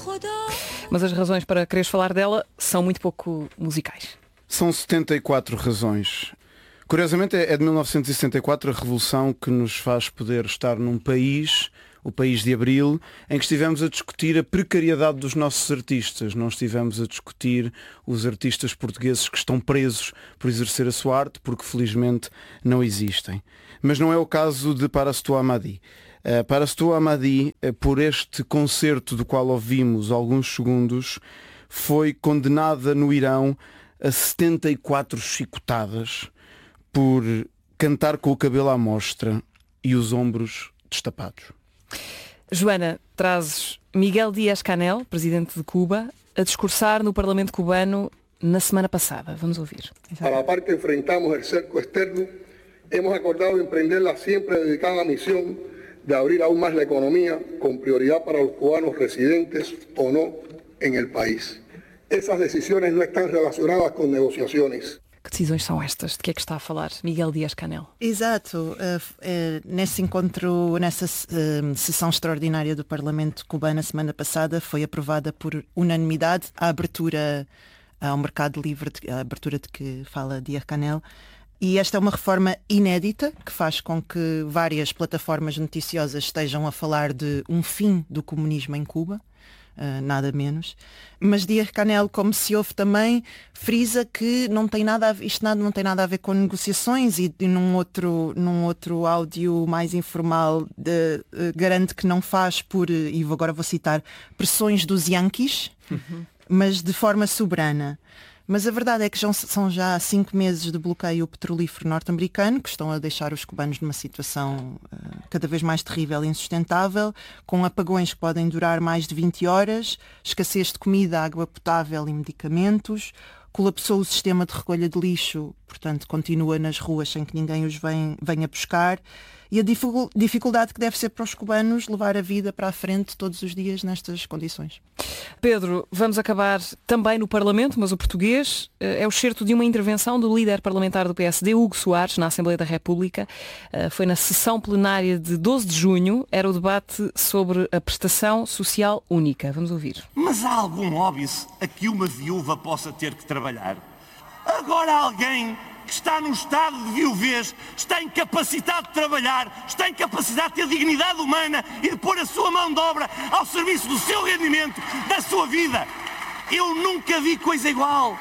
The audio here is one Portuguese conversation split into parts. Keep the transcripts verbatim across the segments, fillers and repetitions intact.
Mas as razões para quereres falar dela são muito pouco musicais. São setenta e quatro razões. Curiosamente é de mil novecentos e setenta e quatro a revolução que nos faz poder estar num país, o país de Abril, em que estivemos a discutir a precariedade dos nossos artistas. Não estivemos a discutir os artistas portugueses que estão presos por exercer a sua arte, porque felizmente não existem. Mas não é o caso de Parastou Amadi. Uh, Parastou Amadi, uh, por este concerto do qual ouvimos alguns segundos, foi condenada no Irão a setenta e quatro chicotadas por cantar com o cabelo à mostra e os ombros destapados. Joana, trazes Miguel Díaz-Canel, presidente de Cuba, a discursar no Parlamento cubano na semana passada. Vamos ouvir. Para la par que enfrentamos el cerco externo, hemos acordado emprender la siempre dedicada misión de abrir aún más la economía con prioridad para los cubanos residentes o no en el país. Esas decisiones no están relacionadas con negociaciones. Que decisões são estas? De que é que está a falar Miguel Díaz-Canel? Exato. Uh, uh, nesse encontro, nessa uh, sessão extraordinária do Parlamento cubano, a semana passada, foi aprovada por unanimidade a abertura ao mercado livre, de, a abertura de que fala Díaz-Canel. E esta é uma reforma inédita que faz com que várias plataformas noticiosas estejam a falar de um fim do comunismo em Cuba. Uh, nada menos, mas Díaz-Canel, como se ouve também, frisa que não tem nada a ver, isto nada, não tem nada a ver com negociações e, e num, outro, num outro áudio mais informal de, uh, garante que não faz por, e agora vou citar, pressões dos Yankees, uhum. mas de forma soberana. Mas a verdade é que já são já cinco meses de bloqueio petrolífero norte-americano que estão a deixar os cubanos numa situação uh, cada vez mais terrível e insustentável, com apagões que podem durar mais de vinte horas, escassez de comida, água potável e medicamentos, colapsou o sistema de recolha de lixo, portanto continua nas ruas sem que ninguém os venha, venha buscar, e a dificuldade que deve ser para os cubanos levar a vida para a frente todos os dias nestas condições. Pedro, vamos acabar também no Parlamento, mas o português é o excerto de uma intervenção do líder parlamentar do P S D, Hugo Soares, na Assembleia da República. Foi na sessão plenária de doze de junho, era o debate sobre a prestação social única. Vamos ouvir. Mas há algum óbvio a que uma viúva possa ter que trabalhar? Agora alguém que está num estado de viuvez, está incapacitado de trabalhar, está incapacitado de ter dignidade humana e de pôr a sua mão de obra ao serviço do seu rendimento, da sua vida. Eu nunca vi coisa igual.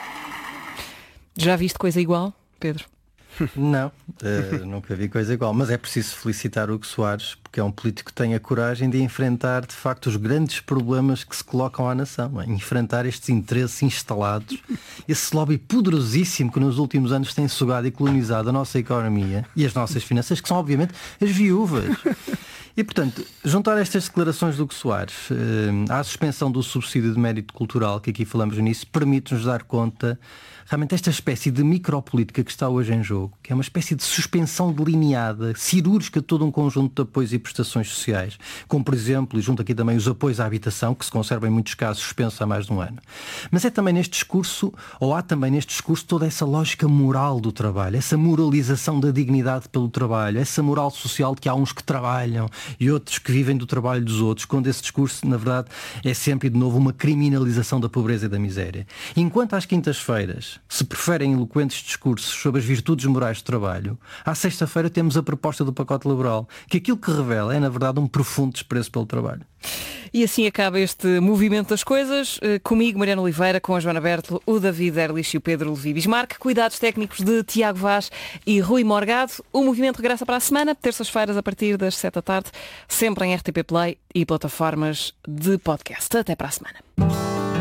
Já viste coisa igual, Pedro? Não, uh, nunca vi coisa igual, mas é preciso felicitar o Hugo Soares, porque é um político que tem a coragem de enfrentar de facto os grandes problemas que se colocam à nação, é? Enfrentar estes interesses instalados, esse lobby poderosíssimo que nos últimos anos tem sugado e colonizado a nossa economia e as nossas finanças, que são obviamente as viúvas. E, portanto, juntar estas declarações do Hugo Soares uh, à suspensão do subsídio de mérito cultural, que aqui falamos nisso, permite-nos dar conta realmente esta espécie de micropolítica que está hoje em jogo, que é uma espécie de suspensão delineada, cirúrgica de todo um conjunto de apoios e prestações sociais, como por exemplo, e junto aqui também os apoios à habitação, que se conservam em muitos casos suspensos há mais de um ano. Mas é também neste discurso, ou há também neste discurso, toda essa lógica moral do trabalho, essa moralização da dignidade pelo trabalho, essa moral social de que há uns que trabalham e outros que vivem do trabalho dos outros, quando esse discurso, na verdade, é sempre de novo uma criminalização da pobreza e da miséria. Enquanto às quintas-feiras se preferem eloquentes discursos sobre as virtudes morais do trabalho, à sexta-feira temos a proposta do pacote laboral, que aquilo que revela é, na verdade, um profundo desprezo pelo trabalho. E assim acaba este movimento das coisas. Comigo, Mariana Oliveira, com a Joana Bertolo, o David Erlich e o Pedro Levi Bismarck. Cuidados técnicos de Tiago Vaz e Rui Morgado. O movimento regressa para a semana, terças-feiras, a partir das sete da tarde, sempre em R T P Play e plataformas de podcast. Até para a semana.